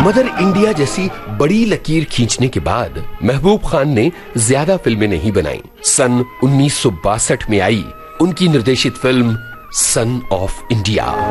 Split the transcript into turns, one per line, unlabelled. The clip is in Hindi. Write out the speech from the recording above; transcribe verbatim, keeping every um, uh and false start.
मदर इंडिया जैसी बड़ी लकीर खींचने के बाद महबूब खान ने ज्यादा फिल्में नहीं बनाई। सन उन्नीस सौ बासठ में आई उनकी निर्देशित फिल्म सन ऑफ इंडिया।